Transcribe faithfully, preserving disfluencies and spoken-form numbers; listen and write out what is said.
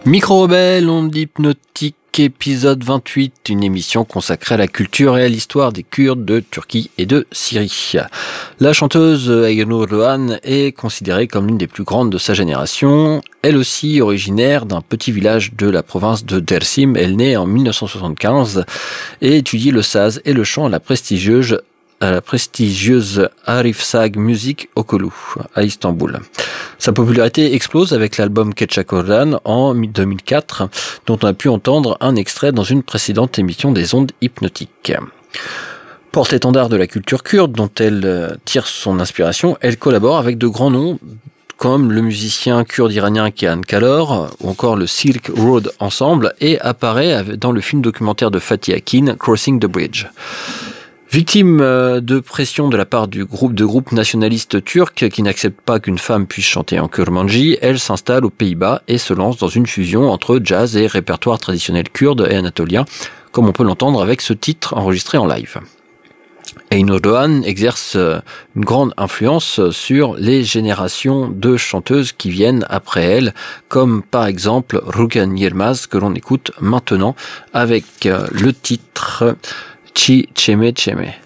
Micro-rebelle, onde hypnotique, épisode vingt-huit, une émission consacrée à la culture et à l'histoire des Kurdes de Turquie et de Syrie. La chanteuse Aygnur Doğan est considérée comme l'une des plus grandes de sa génération. Elle aussi originaire d'un petit village de la province de Dersim, elle naît en mille neuf cent soixante-quinze et étudie le saz et le chant à la prestigieuse à la prestigieuse Arif Sag Music Okulu à Istanbul. Sa popularité explose avec l'album Keçiören en deux mille quatre, dont on a pu entendre un extrait dans une précédente émission des ondes hypnotiques. Porte-étendard de la culture kurde dont elle tire son inspiration, elle collabore avec de grands noms comme le musicien kurde iranien Kian Kalor ou encore le Silk Road Ensemble et apparaît dans le film documentaire de Fatih Akin, Crossing the Bridge. Victime de pression de la part du groupe de groupes nationalistes turcs qui n'acceptent pas qu'une femme puisse chanter en kurmanji, elle s'installe aux Pays-Bas et se lance dans une fusion entre jazz et répertoire traditionnel kurde et anatolien, comme on peut l'entendre avec ce titre enregistré en live. Aygnur Doğan exerce une grande influence sur les générations de chanteuses qui viennent après elle, comme par exemple Ruken Yilmaz que l'on écoute maintenant avec le titre Çi Çeme Çeme.